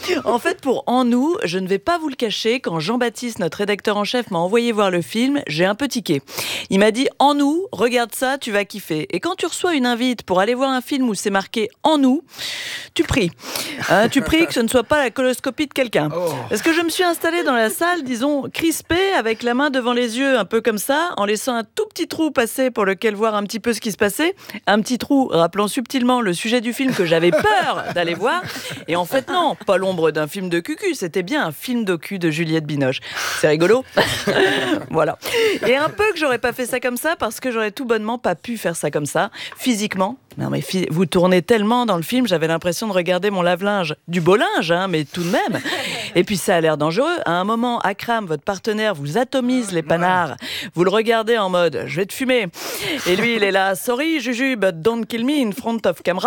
En fait, pour En nous, je ne vais pas vous le cacher, quand Jean-Baptiste, notre rédacteur en chef, m'a envoyé voir le film, j'ai un peu tiqué. Il m'a dit « En nous, regarde ça, tu vas kiffer ». Et quand tu reçois une invite pour aller voir un film où c'est marqué « En nous », tu pries. Tu pries que ce ne soit pas la coloscopie de quelqu'un. Parce que je me suis installée dans la salle, disons, crispée, avec la main devant les yeux, un peu comme ça, en laissant un tout petit trou passer pour lequel voir un petit peu ce qui se passait. Un petit trou rappelant subtilement le sujet du film que j'avais peur d'aller voir. Et en fait, non, pas l'ombre d'un film de cucu, c'était bien un film docu de Juliette Binoche. C'est rigolo. Voilà. Et un peu que j'aurais pas fait ça comme ça, parce que j'aurais tout bonnement pas pu faire ça comme ça, physiquement. Non mais vous tournez tellement dans le film, j'avais l'impression de regarder mon lave-linge. Du beau linge, hein, mais tout de même. Et puis ça a l'air dangereux. À un moment, Akram, votre partenaire, vous atomise les panards. Vous le regardez en mode « je vais te fumer ». Et lui, il est là « sorry, Juju, but don't kill me in front of camera ».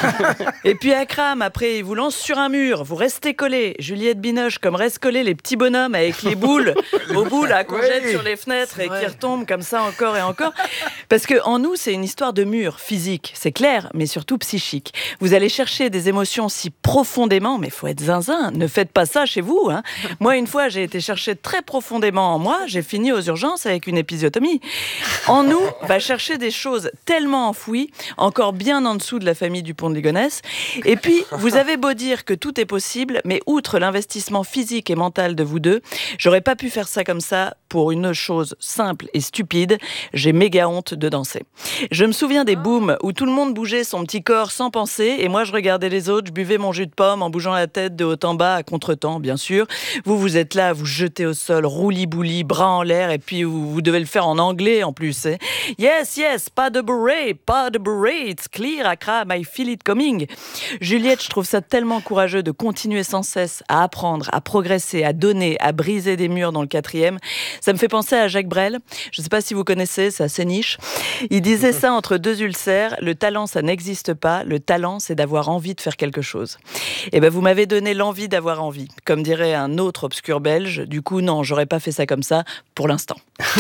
Et puis Akram, après, il vous lance sur un mur. Vous restez collés. Juliette Binoche, comme reste collés les petits bonhommes avec les boules au bout, là, qu'on jette sur les fenêtres et qui retombent comme ça encore et encore. Parce que En nous, c'est une histoire de mur physique. C'est clair, mais surtout psychique. Vous allez chercher des émotions si profondément, mais faut être zinzin, ne faites pas ça chez vous. Hein. Moi, une fois, j'ai été chercher très profondément en moi, j'ai fini aux urgences avec une épisiotomie. En nous, va chercher des choses tellement enfouies, encore bien en dessous de la famille du Pont de Ligonnès. Et puis, vous avez beau dire que tout est possible, mais outre l'investissement physique et mental de vous deux, j'aurais pas pu faire ça comme ça pour une chose simple et stupide. J'ai méga honte de danser. Je me souviens des booms où tout le monde bougeait son petit corps sans penser et moi je regardais les autres, je buvais mon jus de pomme en bougeant la tête de haut en bas à contretemps bien sûr. Vous êtes là, vous jetez au sol, rouli-bouli, bras en l'air et puis vous devez le faire en anglais en plus. Hein. Yes, pas de beret, it's clear, Akram, I feel it coming. Juliette, je trouve ça tellement courageux de continuer sans cesse à apprendre, à progresser, à donner, à briser des murs dans le 4e. Ça me fait penser à Jacques Brel. Je ne sais pas si vous connaissez, c'est assez niche. Il disait ça entre deux ulcères. Le talent, ça n'existe pas. Le talent, c'est d'avoir envie de faire quelque chose. Et ben, vous m'avez donné l'envie d'avoir envie. Comme dirait un autre obscur belge. Du coup, non, j'aurais pas fait ça comme ça pour l'instant.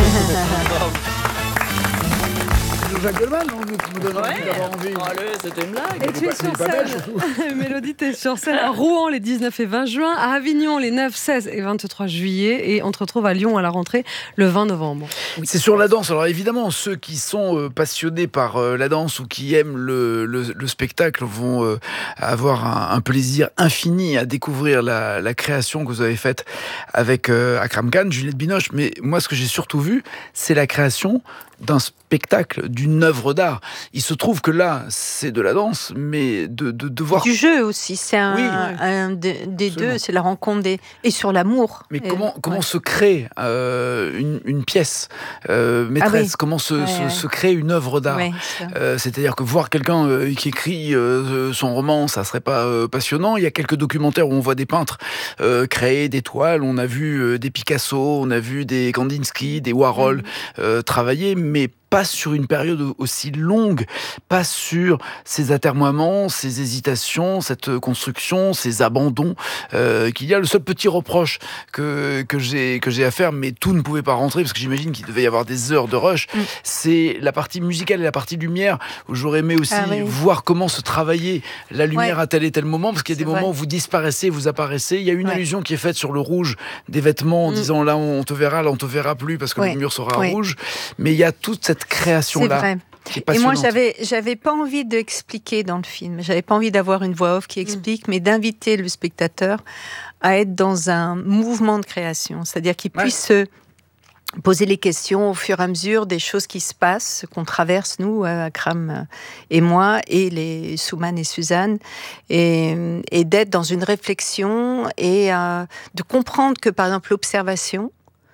Jacques Goldman, qui me donne envie d'avoir envie. Allez, c'était une blague. Et tu es sur scène. Mélodie, tu es sur scène à Rouen les 19 et 20 juin, à Avignon les 9, 16 et 23 juillet, et on te retrouve à Lyon à la rentrée le 20 novembre. Oui. C'est sur la danse. Alors évidemment, ceux qui sont passionnés par la danse ou qui aiment le spectacle vont avoir un plaisir infini à découvrir la création que vous avez faite avec Akram Khan, Juliette Binoche. Mais moi, ce que j'ai surtout vu, c'est la création d'un spectacle, d'une œuvre d'art. Il se trouve que là, c'est de la danse, mais de voir... Du jeu aussi, c'est un des deux, c'est la rencontre et sur l'amour. Mais comment se crée une pièce maîtresse, comment se crée une œuvre d'art. C'est-à-dire que voir quelqu'un qui écrit son roman, ça serait pas passionnant. Il y a quelques documentaires où on voit des peintres créer des toiles, on a vu des Picasso, on a vu des Kandinsky, des Warhol travailler, mais pas sur une période aussi longue, pas sur ces atermoiements, ces hésitations, cette construction, ces abandons qu'il y a. Le seul petit reproche que j'ai à faire, mais tout ne pouvait pas rentrer, parce que j'imagine qu'il devait y avoir des heures de rush, c'est la partie musicale et la partie lumière, où j'aurais aimé aussi voir comment se travailler la lumière à tel et tel moment, parce qu'il y a des moments où vous disparaissez, vous apparaissez. Il y a une allusion qui est faite sur le rouge des vêtements, en disant là on te verra, là on te verra plus, parce que le mur sera rouge. Mais il y a toute cette création-là. Et moi, j'avais pas envie d'expliquer dans le film. J'avais pas envie d'avoir une voix off qui explique, mais d'inviter le spectateur à être dans un mouvement de création. C'est-à-dire qu'il puisse se poser les questions au fur et à mesure des choses qui se passent, qu'on traverse, nous, Akram et moi, et les Souman et Suzanne, et d'être dans une réflexion et de comprendre que, par exemple, l'observation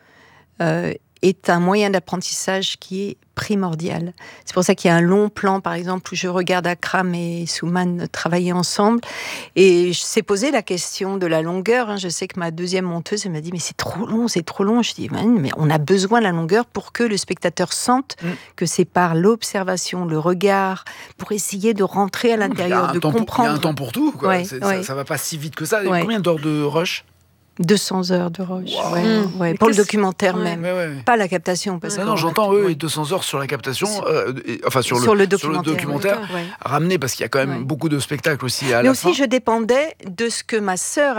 est un moyen d'apprentissage qui est primordial. C'est pour ça qu'il y a un long plan, par exemple, où je regarde Akram et Souman travailler ensemble, et je s'est posé la question de la longueur. Je sais que ma deuxième monteuse, elle m'a dit « mais c'est trop long, c'est trop long ». Je dis « mais on a besoin de la longueur pour que le spectateur sente que c'est par l'observation, le regard, pour essayer de rentrer à l'intérieur, de comprendre. » Il y a un temps pour tout, quoi. Ça va pas si vite que ça. Combien d'heures de rush ? 200 heures de rush, pour le documentaire même. Pas la captation. Parce que j'entends 200 heures sur la captation, sur le documentaire, ramené, parce qu'il y a quand même beaucoup de spectacles aussi à la fin. Mais aussi, je dépendais de ce que ma sœur